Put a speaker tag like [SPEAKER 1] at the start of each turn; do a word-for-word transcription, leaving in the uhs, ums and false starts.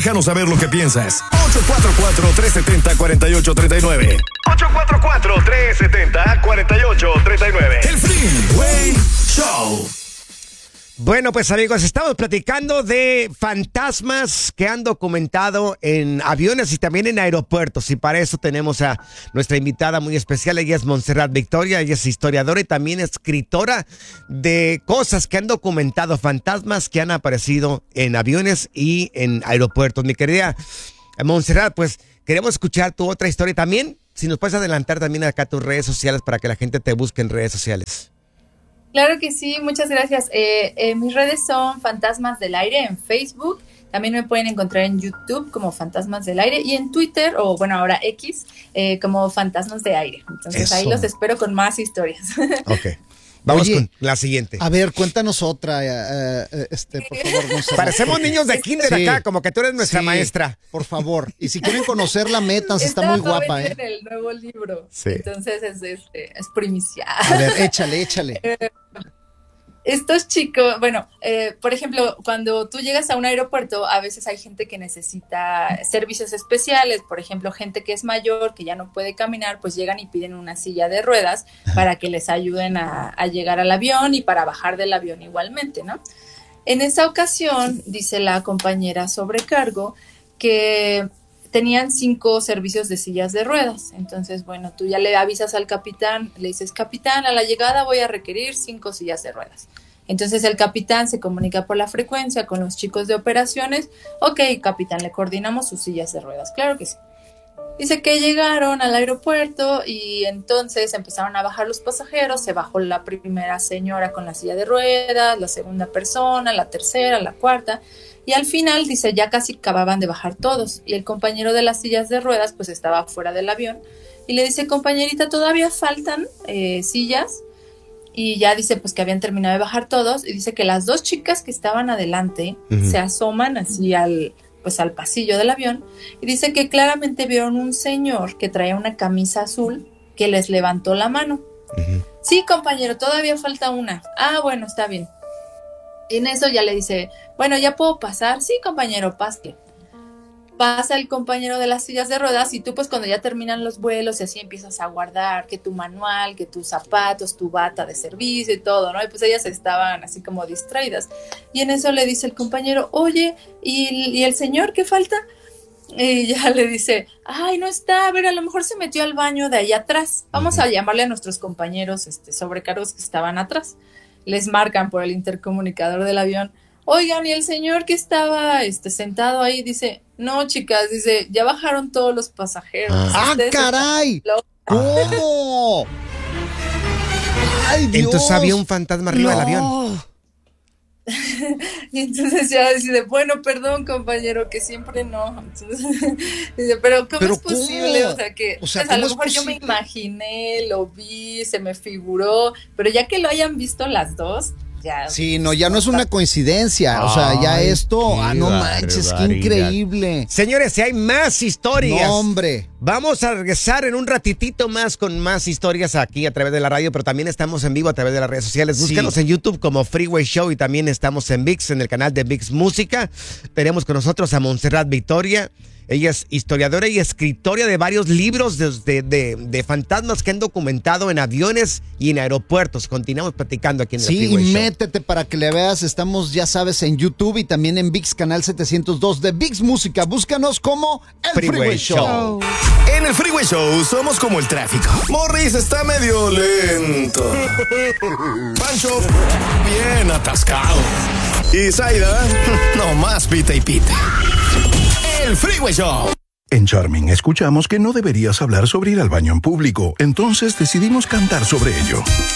[SPEAKER 1] Déjanos saber lo que piensas. ocho cuatro cuatro, tres siete cero, cuatro ocho tres nueve. ocho cuatro cuatro, tres siete cero, cuatro ocho tres nueve. El Freeway Show.
[SPEAKER 2] Bueno, pues amigos, estamos platicando de fantasmas que han documentado en aviones y también en aeropuertos. Y para eso tenemos a nuestra invitada muy especial. Ella es Montserrat Victoria, ella es historiadora y también escritora de cosas que han documentado, fantasmas que han aparecido en aviones y en aeropuertos. Mi querida Montserrat, pues queremos escuchar tu otra historia también. Si nos puedes adelantar también acá tus redes sociales para que la gente te busque en redes sociales.
[SPEAKER 3] Claro que sí, muchas gracias. Eh, eh, mis redes son Fantasmas del Aire en Facebook. También me pueden encontrar en YouTube como Fantasmas del Aire y en Twitter, o bueno, ahora X, eh, como Fantasmas de Aire. Entonces Eso. Ahí los espero con más historias.
[SPEAKER 2] Ok. Vamos
[SPEAKER 4] Oye,
[SPEAKER 2] con la siguiente.
[SPEAKER 4] A ver, cuéntanos otra, uh, uh, este, por favor. No
[SPEAKER 2] Parecemos niños de kinder sí. acá, como que tú eres nuestra
[SPEAKER 4] sí,
[SPEAKER 2] maestra.
[SPEAKER 4] Por favor. Y si quieren conocerla, métanse, está muy guapa, ¿eh?
[SPEAKER 3] En el nuevo libro.
[SPEAKER 2] Sí.
[SPEAKER 3] Entonces es, es, es primicia.
[SPEAKER 4] A ver, échale, échale.
[SPEAKER 3] Estos chicos, bueno, eh, por ejemplo, cuando tú llegas a un aeropuerto, a veces hay gente que necesita servicios especiales, por ejemplo, gente que es mayor, que ya no puede caminar, pues llegan y piden una silla de ruedas para que les ayuden a, a llegar al avión y para bajar del avión igualmente, ¿no? En esa ocasión, dice la compañera sobrecargo, que tenían cinco servicios de sillas de ruedas. Entonces, bueno, tú ya le avisas al capitán, le dices, capitán, a la llegada voy a requerir cinco sillas de ruedas. Entonces el capitán se comunica por la frecuencia con los chicos de operaciones. Ok, capitán, le coordinamos sus sillas de ruedas. Claro que sí. Dice que llegaron al aeropuerto y entonces empezaron a bajar los pasajeros. Se bajó la primera señora con la silla de ruedas, la segunda persona, la tercera, la cuarta. Y al final, dice, ya casi acababan de bajar todos. Y el compañero de las sillas de ruedas, pues estaba fuera del avión. Y le dice, compañerita, todavía faltan eh, sillas. Y ya dice, pues que habían terminado de bajar todos. Y dice que las dos chicas que estaban adelante uh-huh. se asoman así al, pues al pasillo del avión. Y dice que claramente vieron un señor que traía una camisa azul que les levantó la mano. Uh-huh. Sí, compañero, todavía falta una. Ah, bueno, está bien. Y en eso ya le dice, bueno, ¿ya puedo pasar? Sí, compañero, pase. Pasa el compañero de las sillas de ruedas y tú pues cuando ya terminan los vuelos y así empiezas a guardar que tu manual, que tus zapatos, tu bata de servicio y todo, ¿no? Y pues ellas estaban así como distraídas. Y en eso le dice el compañero, oye, ¿y, y el señor qué falta? Y ya le dice, ay, no está, a ver, a lo mejor se metió al baño de allá atrás. Vamos a llamarle a nuestros compañeros este, sobrecargos que estaban atrás. Les marcan por el intercomunicador del avión, oigan, y el señor que estaba este, sentado ahí dice, no, chicas, dice, ya bajaron todos los pasajeros.
[SPEAKER 4] ¡Ah, caray! ¿Cómo? ¡Ay, Dios!
[SPEAKER 2] Entonces había un fantasma arriba
[SPEAKER 4] no.
[SPEAKER 2] del avión.
[SPEAKER 3] Y entonces ya dice, bueno, perdón, compañero, que siempre no. Entonces, dice, pero ¿cómo
[SPEAKER 4] ¿Pero
[SPEAKER 3] es posible?
[SPEAKER 4] cómo?
[SPEAKER 3] O sea, que
[SPEAKER 4] o sea,
[SPEAKER 3] pues, a lo
[SPEAKER 4] es
[SPEAKER 3] mejor
[SPEAKER 4] posible?
[SPEAKER 3] yo me imaginé, lo vi, se me figuró, pero ya que lo hayan visto las dos, ya.
[SPEAKER 4] Sí, no, ya no es una coincidencia. O sea, ya
[SPEAKER 2] Ay,
[SPEAKER 4] esto, ah, no manches, qué increíble.
[SPEAKER 2] Señores, si hay más historias.
[SPEAKER 4] No, hombre.
[SPEAKER 2] Vamos a regresar en un ratitito más con más historias aquí a través de la radio, pero también estamos en vivo a través de las redes sociales. Búscanos sí. en YouTube como Freeway Show y también estamos en ViX, en el canal de ViX Música. Tenemos con nosotros a Montserrat Victoria. Ella es historiadora y escritora de varios libros de, de, de, de fantasmas que han documentado en aviones y en aeropuertos. Continuamos platicando aquí en el
[SPEAKER 4] sí,
[SPEAKER 2] Freeway Show. Sí,
[SPEAKER 4] métete para que le veas. Estamos, ya sabes, en YouTube y también en ViX, canal setecientos dos de ViX Música. Búscanos como el Freeway, Freeway Show. Show.
[SPEAKER 1] En el Freeway Show somos como el tráfico. Morris está medio lento. Pancho, bien atascado. Y Zaida, nomás pita y pita. El Freeway Show.
[SPEAKER 5] En Charming escuchamos que no deberías hablar sobre ir al baño en público, entonces decidimos cantar sobre ello.